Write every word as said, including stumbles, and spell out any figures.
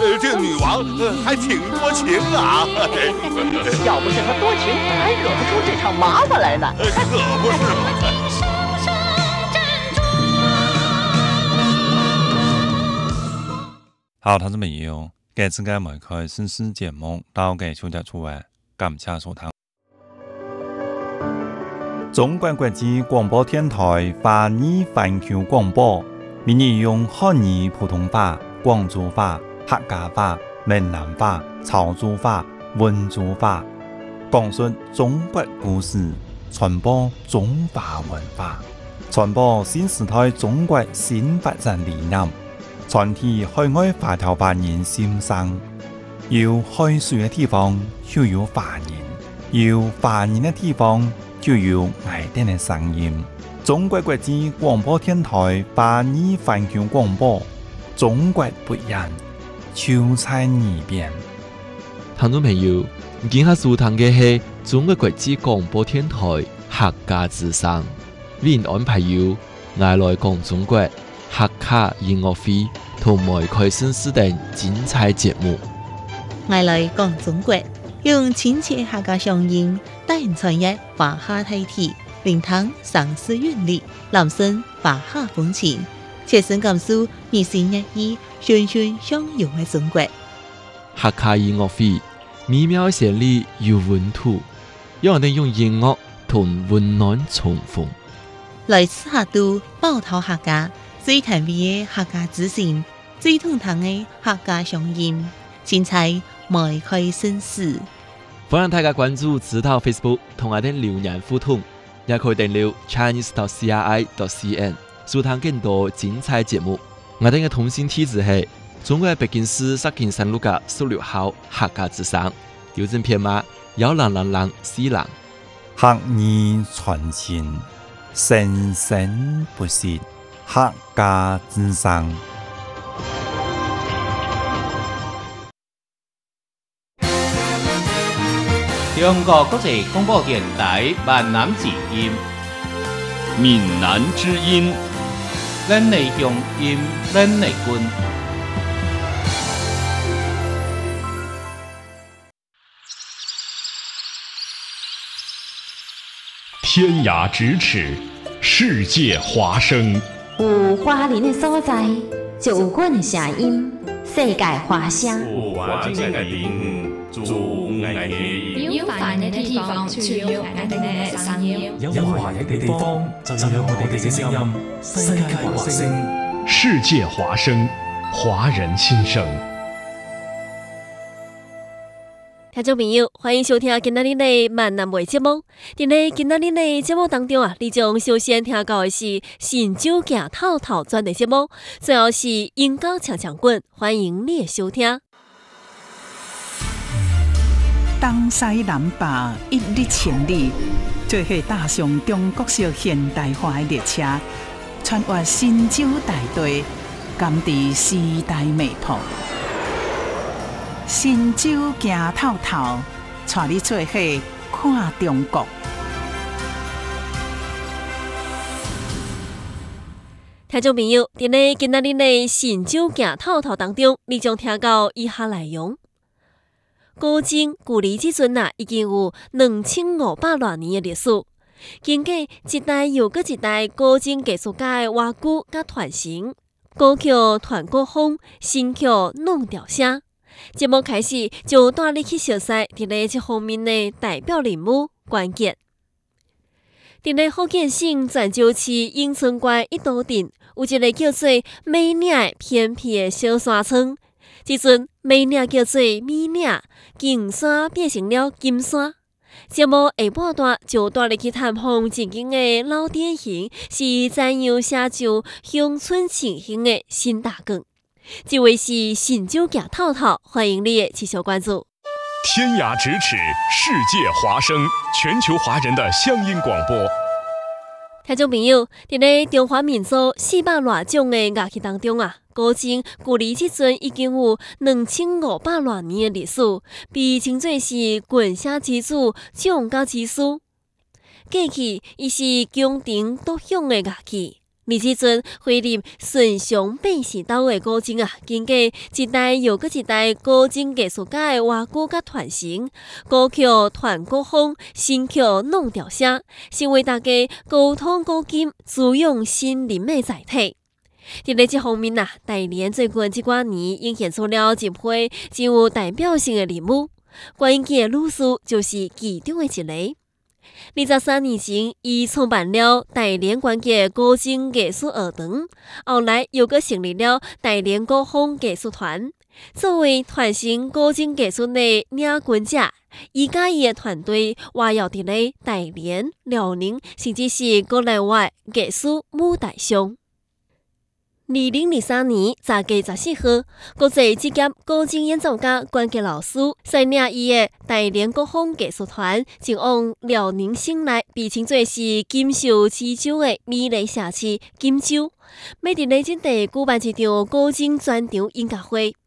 呃，这女王呃还挺多情啊。 要不是她多情，还惹不出这场麻烦来呢。 可不是嘛。 好，聽眾朋友，今次嘅梅開新詩節目到嘅小隻出嚟，感謝收聽。中國國際廣播電台華語環球廣播，每日用漢語普通話、廣州話、客家話、閩南話、潮州話、溫州話，講述中國故事，傳播中華文化，傳播新時代中國新發展理念。傳遞海外華僑華人心聲，有海水嘅地方就有華人，有華人嘅地方就有愛丁嘅聲音。中國國際廣播電台華語環球廣播，中國不一樣，就在耳邊。 聽眾朋友，今下收聽嘅係中國國際廣播電台客家之聲，為您安排有愛來講中國客家音樂會同梅開新詩等精彩節目。 愛來講中國，用親切客家聲音帶人傳譯華夏大體，聆聽上詩韻律，攬聲華夏風情，切身感受日新月異、循循相融嘅中國。 客家音樂會美妙旋律有溫度，讓人用音樂同溫暖重逢。 來自客都寶島客家最甜美嘅客家之聲，最通透嘅客家聲音，精彩梅開新詩。 歡迎大家關注指導 Facebook 同我哋留言互動，也可以訂閱 Chinese dot C R I dot C N 收聽更多精彩節目。我哋嘅通信地址係中國北京市石景山路嘅十六號客家之聲，郵政編碼幺零零零四零。 客語傳情，生生不息，客家之聲。 中國國際廣播電台閩南之音， 閩南之音， 咱的鄉音，咱的根。 天涯咫尺，世界華聲。 有華人的所在，就有阮的聲音，世界華聲。 有華人的地方，就有愛的音。 有華人的地方，就有愛的聲音。 有華人的地方，就有我哋嘅聲音。世界華聲， 世界華聲，華人心聲。 聽眾朋友，歡迎收聽今仔日的閩南話節目。在呢今仔日的節目當中啊，你將首先聽到的是《神州行透透轉》的節目，最後是《音樂強強滾》，歡迎你的收聽。 東西南北一日千里，做伙踏上中國式現代化的列車，穿越神州大地，感知時代脈搏。神州行透透，帶你做伙看中國。 聽眾朋友，在呢今仔日的神州行透透當中，你將聽到以下內容：高精距離至陣啊，已經有兩千五百多年的歷史。經過一代又個一代高精藝術家的挖掘甲傳承，古橋傳國風，新橋弄調聲。節目開始就帶你去熟悉在呢這方面的代表人物關鍵。在呢福建省泉州市永春關一島頂，有一個叫做美嶺的偏僻的小山村。這陣美嶺叫做美嶺，金山變成了金山。節目下半段就帶你去探訪正經的老典型，是泉陽社州鄉村情形的新大館。這位是神州行透透，歡迎你持續關注。 天涯咫尺，世界華聲，全球華人的鄉音廣播。 聽眾朋友，在呢中華民族四百多種的樂器當中啊，古箏距離至陣已經有兩千五百多年的歷史，被稱作是滾瀉之祖、唱歌之師。過去伊是宮廷獨享的樂器。 而即阵汇入顺祥百事刀的古筝啊，经过一代又搁一代古筝艺术家的挖掘甲传承，古曲传古风，新曲弄调声，成为大家沟通古今、滋养心灵的载体。伫咧这方面啊，台联最近这几年涌现出了一批真有代表性的人物，观音机的女士就是其中的一个。二十三年前，伊创办了台联关节古筝艺术学堂，后来又搁成立了台联古风艺术团。作为传承古筝艺术的领军者，伊甲伊的团队活跃伫咧台联、辽宁，甚至是国内外艺术舞台上。二零二三年十月十四号，国际职业古筝演奏家关杰老师率领伊的台联古风艺术团前往辽宁省内被称作是金秀之州的美丽社区金州，要伫咧这地举办一场古筝专场音乐会。